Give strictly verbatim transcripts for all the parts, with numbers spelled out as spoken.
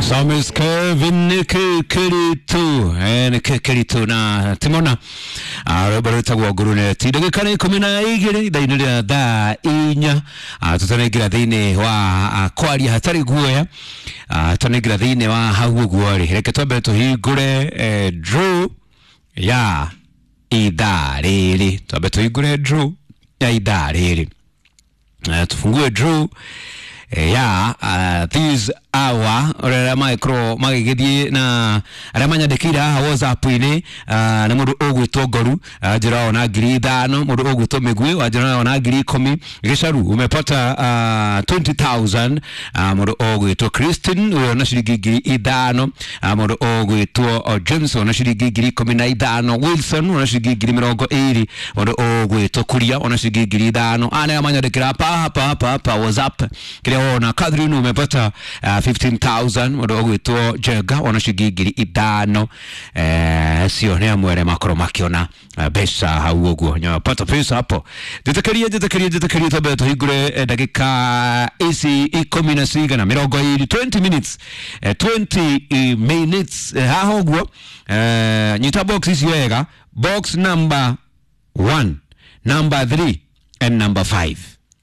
Samis Kevin Kikiritu and Kikiritu na Timona Roberta Wagurune Tidaka Komina Igiri Dainida da Inya Tutanegira Dine wa Kwari Hatari Guya Tanagira Dine wa Haguari Rekatobe to Higure Drew Ya Ida Rili Tobeto Higure Drew Ya Ida Rili Tufungue Drew ya uh, this hour ora micro magigidi na aramanya dekira WhatsApp ine uh, na mudu ogwito goru uh, jira ona giri dano mudu ogwito megwe wajira ona giri komi gisharu umepata uh, twenty thousand uh, mudu ogwito Christine ona shirigi giri idano uh, mudu ogwito uh, Johnson ona shirigi giri komi na idano Wilson ona shirigi giri mirongo iri mudu ogwito Kuria ona shirigi giri idano ana amanya dekira pa hapa hapa WhatsApp ona kadri no umepata uh, fifteen thousand mudogo ito Jega onashigigiri idano eh sio ne amwere makro makiona uh, besa hauogo nya pata pesa hapo ditekeria ditekeria ditekeria tabeto higure eh, dakika isi ikomina siga na mirongo iri twenty minutes eh, twenty uh, minutes eh, hahogwo eh, nyita box isi wega box number one, number three and number five.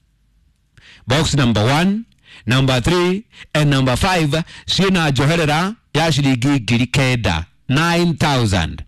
Box number one, number three, and number five. Sina Joherera yashirigi giri keda nine thousand.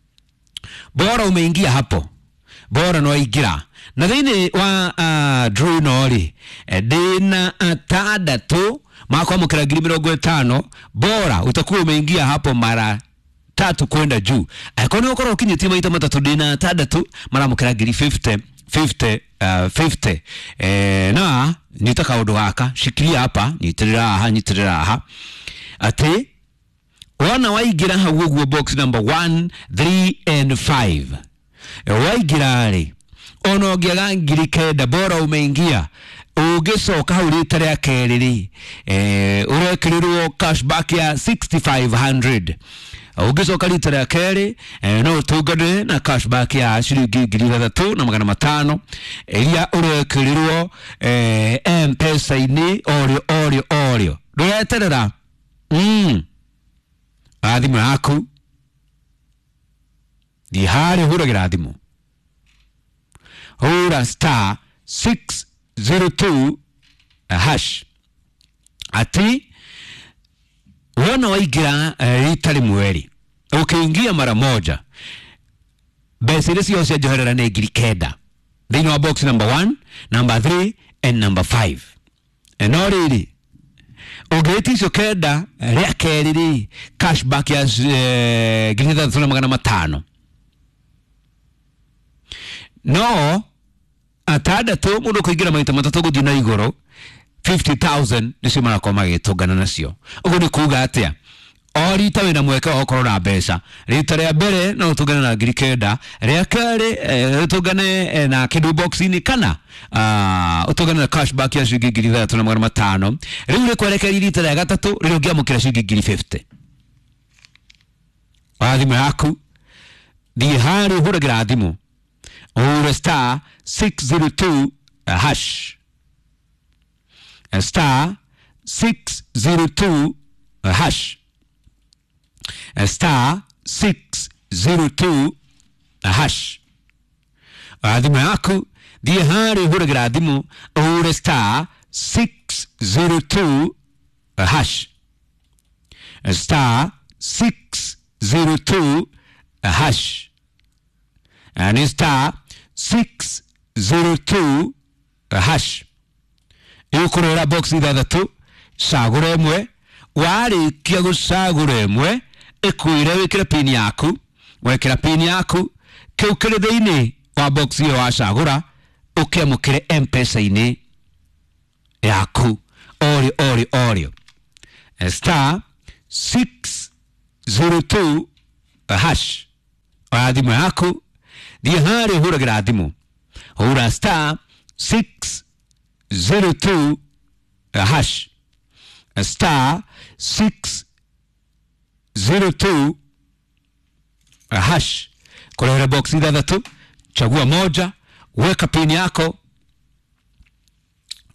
Bora umeingia hapo. Bora no igira. Na dhini wa uh, Drew Nori. Dina atadatu. Mako mukira giri mirongo tano. Bora utakuwa umeingia hapo mara tatu kwenda juu. Kono okoro kinyitima ita matatu dina atadatu. Mara mukira giri fifty. fifty uh, fifty eh na nitaka odwaka shikilia hapa nitirira aha nitirira aha ate wana waigira hagugu box number one, three and five e waigira ali ono gyangiri keda bora umeingia ugesoka hauritare ya keriri eh urekiriruo cashback ya sixty-five hundred ugisoka litara kere eh, no tugade na cashback ya shilingi giri gatatu na magana matano elia urekirirwo eh M-Pesa ini oryo oryo oryo nduyeterera mm adhimu yaku di hali huragira adhimu hura star six zero two hash ati wana waigira uh, itali mweri ukiingia mara moja besi resi yose ya Joherera na igiri keda dhini wa box number one, number three and number five enoriri ugeti so keda rea keriri cashback ya uh, giri dhatu na magana matano no atada to mudo kuigira maita matatogo dina igoro fifty thousand nisi mara kwa magitogana nasio ugo ni kuga atia ori tawe na mweka okoro na besa ritare ya bere na utogana na girikeda rea kare e, utogane e, na kidu box ini kana uh, utogana na cashback ya shilingi giri thatu na magana matano riure kwereka ritare ya gatatu rirogia mukira shilingi giri fifty adhimu yaku di hari huragira adhimu ure star six zero two uh, hash a star six zero two a hash a star six zero two a hash adimu yaku di hari huragira adimu ure star six zero two a hash a star six zero two a hash and a star six zero two a hash yukurera box ithatu sagure mwe wari kia gusagure mwe ekuire wikira pin yaku wekira pin yaku kiukire thini wa box iyo wa sagura ukemukire M-Pesa ini yaku ori ori ori star six zero two hash adimu yaku di hari huragira adimu hura star six zero two a hash a star six zero two a hash kolera box ida dhatu chagua moja weka pin yako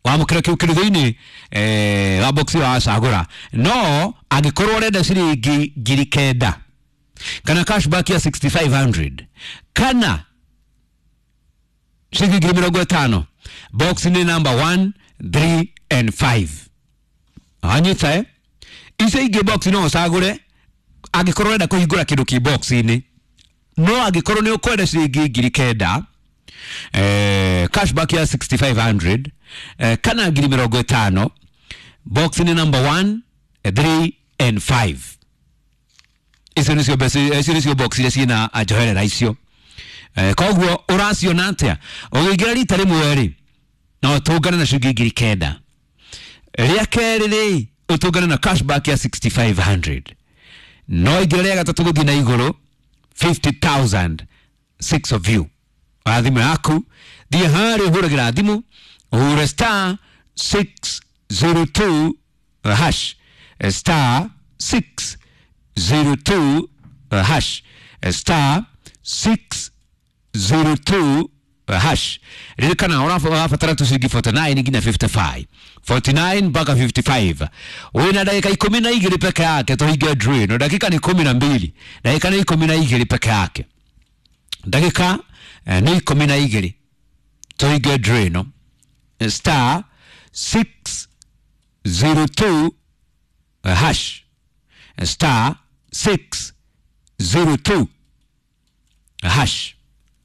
wamukira kiu kirithu-ini eh wa box wa sagura no agikorwo renda ciringi ngiri kenda kana cashback ya sixty-five hundred kana shilingi ngiri mirongo itano. Box ni number one, three and five. Anyita eh ise ige box no sagure agikorwo renda kuhingura kindu ki box ini no agikorwo ni ukwenda ciringi ngiri kenda eh cashback ya sixty-five hundred eh, kana ngiri mirongo itano. Box ni number one, three and five. Iso nisio besi iso nisio box ile sina ajohere raisio eh kogwo urasio natia ugigira rita rimwe ri no tugana na ciringi ngiri kenda ria keri ri utugana na cashback ya sixty-five hundred no igira ria gatatu guthi na iguru fifty thousand. Six of you athimu yaku thie hari huragira thimu ure star six zero two hash star six zero two hash star six zero two hash ririkana urafatara tushigi forty-nine ngina fifty-five forty-nine mpaka fifty-five. Wina dakika kumi na mbili peke yake tuige draw no dakika ni kumi na mbili dakika ni kumi na mbili peke yake dakika eh, ni kumi na mbili tuige draw no star six zero two hash star six zero two hash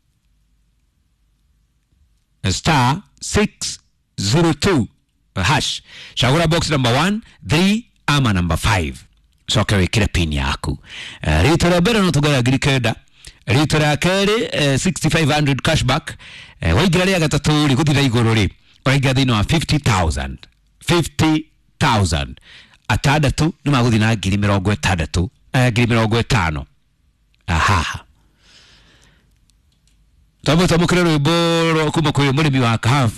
star six zero two hash shagura box number one, three ama number five. So kare kile pin yaku uh, rito la bera no tugara grikeda rito la kere uh, sixty-five hundred cashback uh, waigira ria gatatu ri kuthira iguru ri waigira thino fifty thousand fifty thousand atandatu nima guthi na ngiri mirongo itandatu ngiri mirongo itano. Aha Tomo tomo kero rwimbo kuma kwa murimi wa kahaf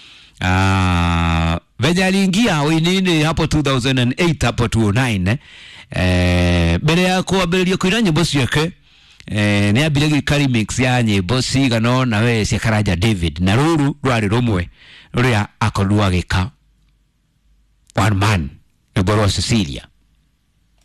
ah venye aliingia winini hapo two thousand eight hapo two thousand nine eh mbere ya kuambĩrĩria kuina nyimbo ciake eh ni ambire gikari mix ya nyimbo cigano na we cia Karanja David na ruru rwari rumwe ruria akorwa gika one man Eboro Cecilia